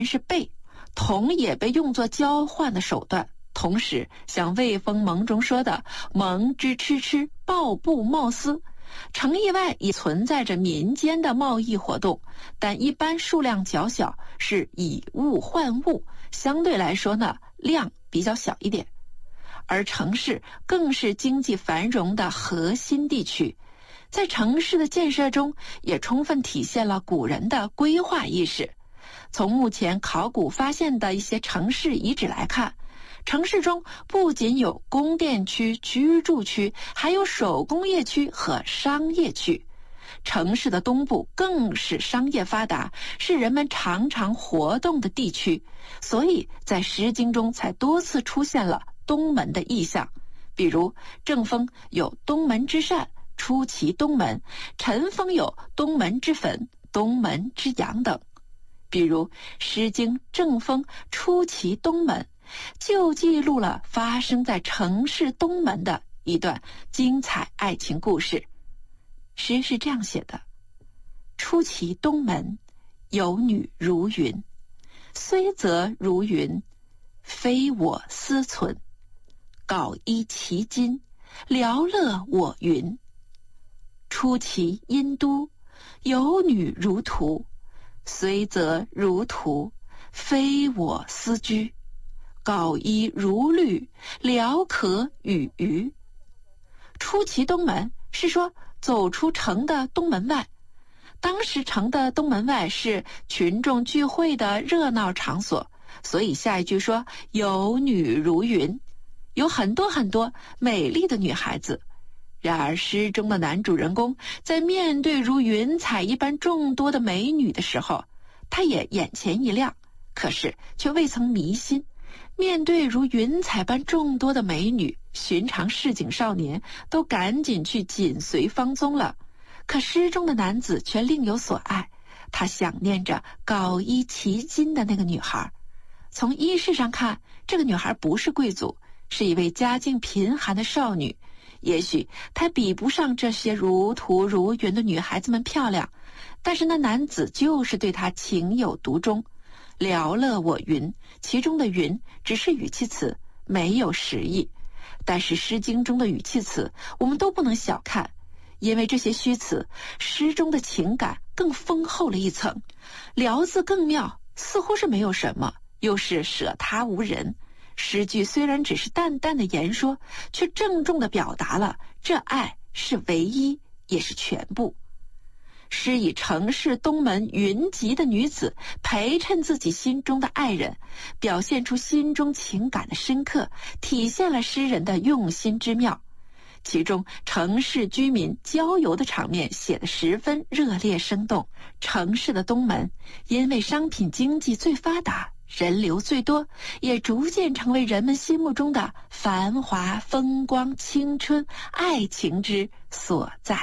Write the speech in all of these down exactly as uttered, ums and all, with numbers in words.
是贝，铜也被用作交换的手段。同时，像魏风盟中说的“盟之吃吃，抱布贸丝”，城邑外也存在着民间的贸易活动，但一般数量较小，是以物换物，相对来说呢，量比较小一点。而城市更是经济繁荣的核心地区，在城市的建设中，也充分体现了古人的规划意识。从目前考古发现的一些城市遗址来看，城市中不仅有宫殿区、居住区，还有手工业区和商业区。城市的东部更是商业发达，是人们常常活动的地区，所以在《诗经》中才多次出现了东门的意象。比如正风有东门之善，出其东门；陈风有东门之坟，东门之阳等。比如《诗经》正风出其东门，就记录了发生在城市东门的一段精彩爱情故事。诗是这样写的：出其东门，有女如云，虽则如云，非我思存。缟衣其襟，聊乐我云。出其阴都，有女如图，虽则如图，非我思居。缟衣如绿，聊可与鱼。出其东门是说走出城的东门外，当时城的东门外是群众聚会的热闹场所，所以下一句说有女如云，有很多很多美丽的女孩子。然而诗中的男主人公在面对如云彩一般众多的美女的时候，他也眼前一亮，可是却未曾迷心。面对如云彩般众多的美女，寻常市井少年都赶紧去紧随芳踪了。可诗中的男子却另有所爱，他想念着缟衣其襟的那个女孩。从衣饰上看，这个女孩不是贵族，是一位家境贫寒的少女。也许她比不上这些如图如云的女孩子们漂亮，但是那男子就是对她情有独钟。聊乐我云，其中的云只是语气词，没有实意。但是《诗经》中的语气词我们都不能小看，因为这些虚词，诗中的情感更丰厚了一层。聊字更妙，似乎是没有什么，又是舍他无人。诗句虽然只是淡淡的言说，却郑重地表达了这爱是唯一，也是全部。诗以城市东门云集的女子陪衬自己心中的爱人，表现出心中情感的深刻，体现了诗人的用心之妙。其中城市居民郊游的场面写得十分热烈生动。城市的东门因为商品经济最发达，人流最多，也逐渐成为人们心目中的繁华、风光、青春、爱情之所在。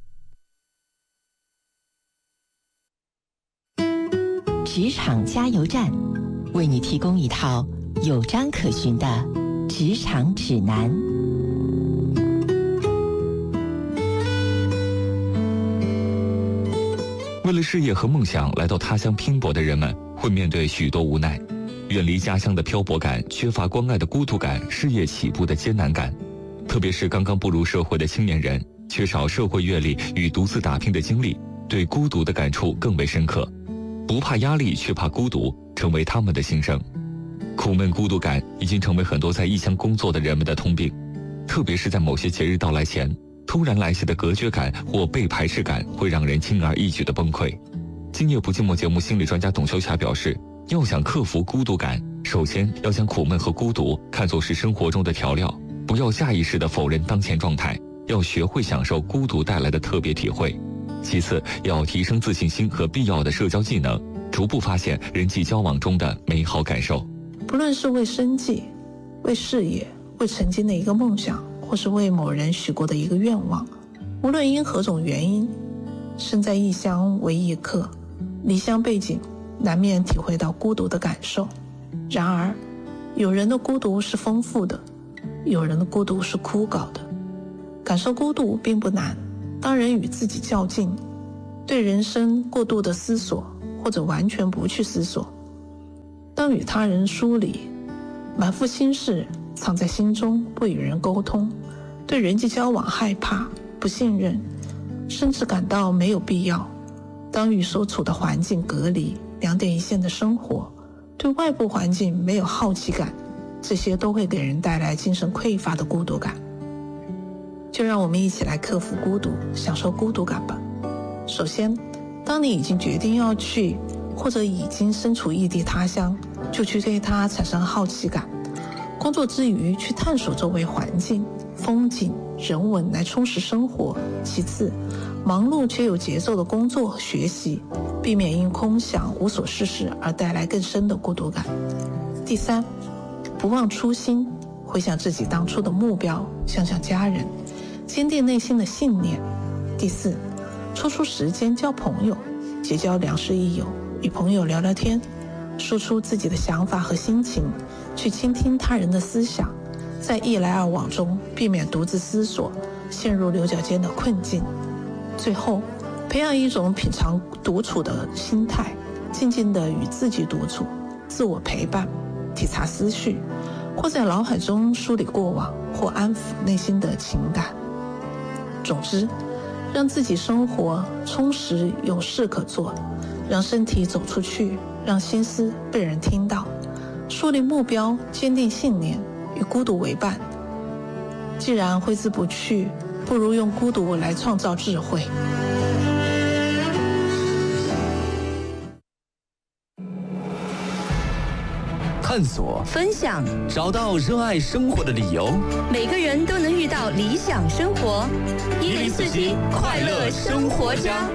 职场加油站，为你提供一套有章可循的职场指南。 为了事业和梦想来到他乡拼搏的人们，会面对许多无奈。远离家乡的漂泊感，缺乏关爱的孤独感，事业起步的艰难感。特别是刚刚步入社会的青年人，缺少社会阅历与独自打拼的经历，对孤独的感触更为深刻。不怕压力，却怕孤独，成为他们的心声。苦闷孤独感已经成为很多在异乡工作的人们的通病，特别是在某些节日到来前，突然来袭的隔绝感或被排斥感会让人轻而易举的崩溃。今夜不寂寞节目心理专家董秋霞表示，要想克服孤独感，首先要将苦闷和孤独看作是生活中的调料，不要下意识地否认当前状态，要学会享受孤独带来的特别体会。其次，要提升自信心和必要的社交技能，逐步发现人际交往中的美好感受。 不论是为生计、为事业、为曾经的一个梦想，或是为某人许过的一个愿望，无论因何种原因，身在异乡为异客，离乡背井，难免体会到孤独的感受。然而，有人的孤独是丰富的，有人的孤独是枯槁的。感受孤独并不难，当人与自己较劲，对人生过度的思索，或者完全不去思索， 当与他人疏离，满腹心事藏在心中，不与人沟通，对人际交往害怕、不信任，甚至感到没有必要。当与所处的环境隔离，两点一线的生活，对外部环境没有好奇感，这些都会给人带来精神匮乏的孤独感。就让我们一起来克服孤独，享受孤独感吧。首先，当你已经决定要去，或者已经身处异地他乡，就去对它产生好奇感。工作之余去探索周围环境、风景、人文来充实生活。其次，忙碌却有节奏的工作学习，避免因空想无所事事而带来更深的孤独感。第三，不忘初心，回想自己当初的目标，想想家人，坚定内心的信念。第四，抽出时间交朋友，结交良师益友，与朋友聊聊天，说出自己的想法和心情，去倾听他人的思想，在一来二往中避免独自思索，陷入牛角尖的困境。最后，培养一种品尝独处的心态，静静地与自己独处，自我陪伴，体察思绪，或在脑海中梳理过往，或安抚内心的情感。总之，让自己生活充实有事可做，让身体走出去，让心思被人听到，树立目标，坚定信念，与孤独为伴。既然挥之不去，不如用孤独来创造智慧。 探索， 分享， 找到热爱生活的理由。 每个人都能遇到理想生活。一零四七快乐生活家。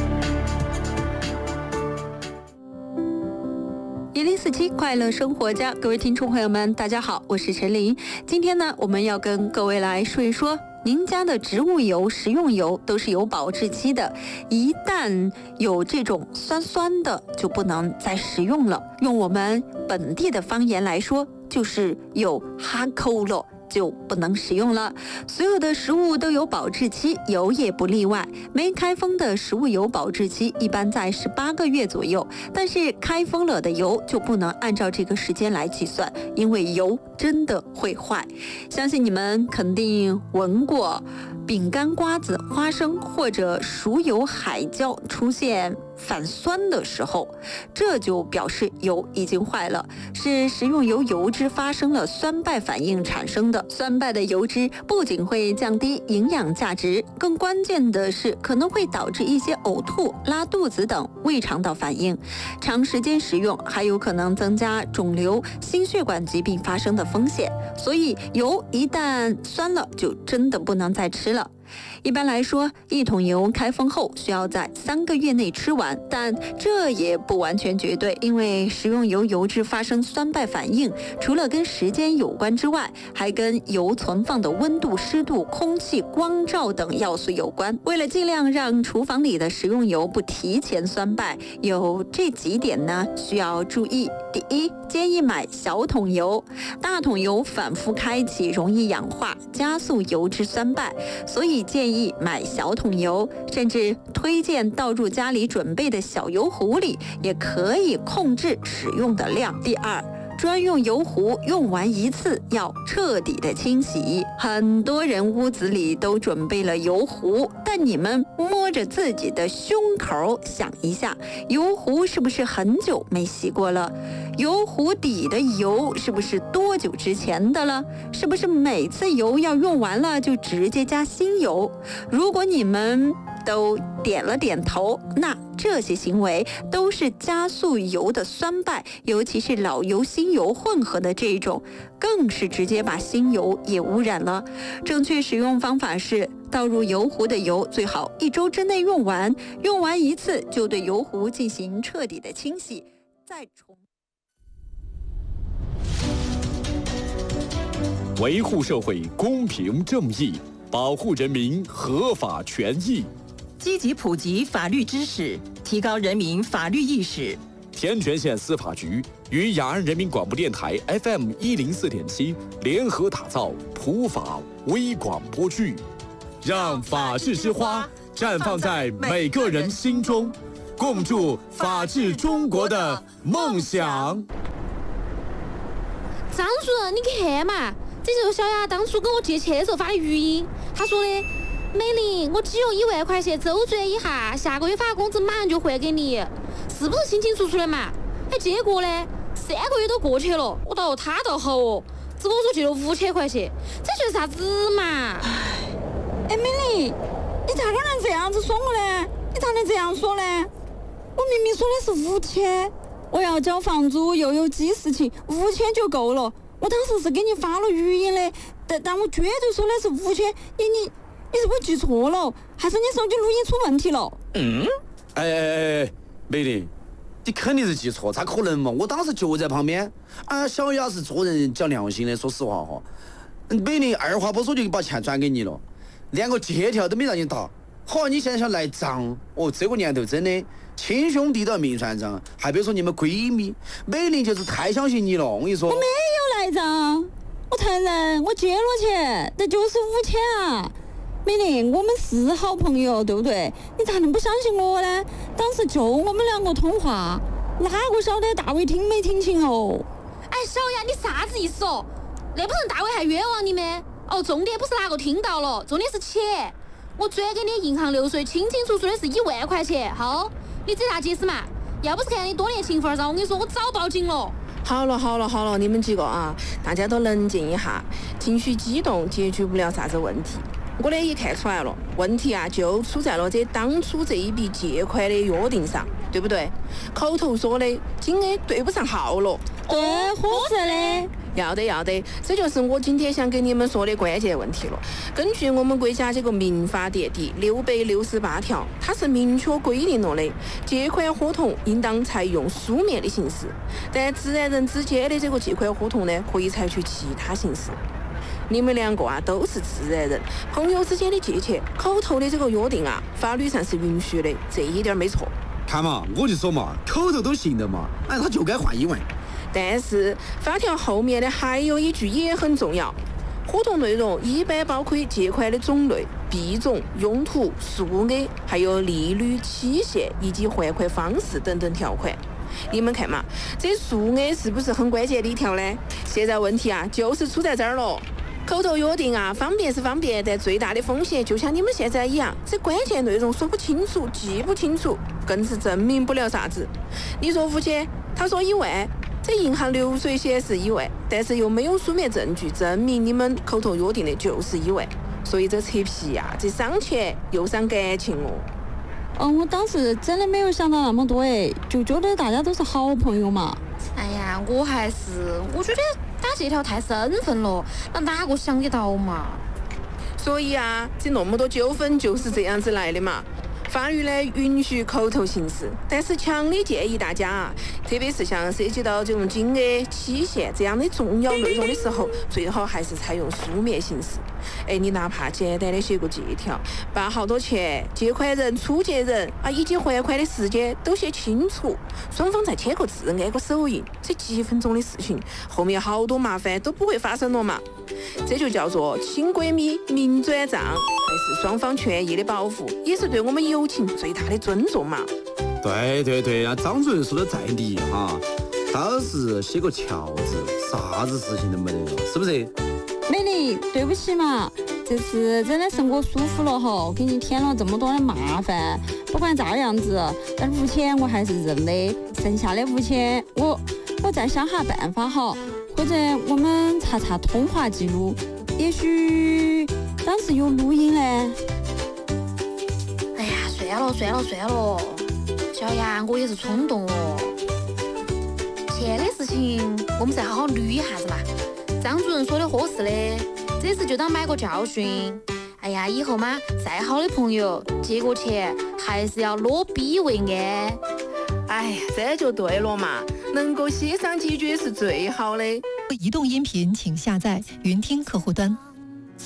一零四七快乐生活家，各位听众朋友们，大家好，我是陈琳。今天呢，我们要跟各位来说一说，您家的植物油、食用油都是有保质期的，一旦有这种酸酸的，就不能再食用了。用我们本地的方言来说，就是有哈扣了，就不能食用了。所有的食物都有保质期，油也不例外。没开封的食物油保质期一般在十八个月左右，但是开封了的油就不能按照这个时间来计算，因为油真的会坏。相信你们肯定闻过饼干、瓜子、花生或者熟油、海椒出现反酸的时候，这就表示油已经坏了，是食用油油脂发生了酸败反应产生的。酸败的油脂不仅会降低营养价值，更关键的是可能会导致一些呕吐、拉肚子等胃肠道反应。长时间食用还有可能增加肿瘤、心血管疾病发生的风险。所以油一旦酸了，就真的不能再吃了。一般来说，一桶油开封后需要在三个月内吃完，但这也不完全绝对，因为食用油油脂发生酸败反应，除了跟时间有关之外，还跟油存放的温度、湿度、空气、光照等要素有关。为了尽量让厨房里的食用油不提前酸败，有这几点呢需要注意。第一，建议买小桶油，大桶油反复开启容易氧化，加速油脂酸败，所以建议买小桶油，甚至推荐倒入家里准备的小油壶里，也可以控制使用的量。第二，专用油壶用完一次要彻底的清洗。很多人屋子里都准备了油壶，但你们摸着自己的胸口想一下，油壶是不是很久没洗过了？油壶底的油是不是多久之前的了？是不是每次油要用完了就直接加新油？如果你们都点了点头，那这些行为都是加速油的酸败，尤其是老油新油混合的这种，更是直接把新油也污染了。正确使用方法是，倒入油壶的油最好一周之内用完，用完一次就对油壶进行彻底的清洗，再重。 维护社会公平正义，保护人民合法权益， 积极普及法律知识，提高人民法律意识。 天全县司法局与雅安人民广播电台 F M 一零四点七联合打造普法微广播剧，让法治之花绽放在每个人心中，共筑法治中国的梦想。 张主任，你看嘛，这就是小雅当初跟我借钱的时候发的语音。他说的：“美玲，我只有一万块钱，周转一下，下个月发工资马上就还给你，是不是清清楚楚的嘛？”哎，结果呢，三个月都过去了，我倒他倒好哦，只跟我说借了五千块钱，这就是啥子嘛？ 哎，美玲，你咋个能这样子说我呢？你咋能这样说呢？我明明说的是五千，我要交房租又有急事情，五千就够了。我当时是给你发了语音的，但但我绝对说的是五千，你你你是不是记错了？还是你手机录音出问题了？ 嗯，哎哎哎，美玲，你肯定是记错，咋可能嘛？我当时就在旁边。啊，小雅是做人讲良心的，说实话哈。美玲二话不说就把钱转给你了，连个借条都没让你打。好，你现在想赖账？哦，这个年头真的亲兄弟都要明算账，还别说你们闺蜜，美玲就是太相信你了。我跟你说， 我没有赖账，我承认我借了钱，但就是五千啊。美玲，我们是好朋友，对不对？你咋能不相信我呢？当时就我们两个通话，哪个晓得大伟听没听清哦？ 哎，小雅，你啥子意思哦？那不成大伟还冤枉你们？哦，重点不是哪个听到了，重点是钱。我转给你银行流水，清清楚楚的是一万块钱。好，你这咋解释嘛？要不是看你多年情分上，我跟你说，我早报警了。 好了好了好了，你们几个啊，大家都冷静一下，情绪激动解决不了啥子问题。我呢也看出来了，问题啊就出在了这当初这一笔借款的约定上，对不对？口头说的金额对不上号了。 对，合适的。 要得要得，这就是我今天想跟你们说的关键问题了。根据我们国家这个民法典第六百六十八条，它是明确规定了的，借款合同应当采用书面的形式，但自然人之间的这个借款合同呢，可以采取其他形式。你们两个啊都是自然人，朋友之间的借钱，口头的这个约定啊，法律上是允许的，这一点没错。 看嘛，我就说嘛，口头都行的嘛，哎，他就该换一万。 但是法条后面的还有一句也很重要，合同内容一般包括借款的种类、币种、用途、数额，还有利率、期限以及还款方式等等条款。你们看嘛，这数额是不是很关键的一条呢？现在问题啊，就是出在这儿了。口头约定啊，方便是方便，但最大的风险就像你们现在一样，这关键内容说不清楚、记不清楚，更是证明不了啥子。你说五千，他说一万。这银行流水显示一万，但是又没有书面证据证明你们口头约定的就是一万，所以这扯皮呀、啊，这伤钱又伤感情哦。 嗯，我当时真的没有想到那么多哎，就觉得大家都是好朋友嘛。 哎呀，我还是我觉得打借条太生分了，那哪个想得到嘛？ 所以啊，这那么多纠纷就是这样子来的嘛。法律呢允许口头形式，但是强烈建议大家啊，特别是像涉及到这种金额、期限这样的重要内容的时候，最好还是采用书面形式。哎，你哪怕简单的写个借条，把好多钱、借款人、出借人啊以及还款的时间都写清楚，双方再签个字、按个手印，这几分钟的事情，后面好多麻烦都不会发生了嘛。这就叫做亲闺蜜明转账，还是双方权益的保护，也是对我们友情最大的尊重嘛。 对对对啊，张主任说的在理哈，倒是写个条字，啥子事情都没得了，是不是？ 美丽，对不起嘛，这次真的是我疏忽了哈，给你添了这么多的麻烦。不管咋样子，但五千我还是认的，剩下的五千我我再想下办法哈，或者我们查查通话记录，也许当时有录音嘞。 哎呀，算了算了算了，小雅，我也是冲动哦。钱的事情我们再好好捋一下子嘛。张主任说的合适的，这次就当买个教训。哎呀，以后嘛，再好的朋友借过钱还是要落笔为安。 哎呀，这就对了嘛，能够协商解决是最好的。 移动音频请下载云听客户端。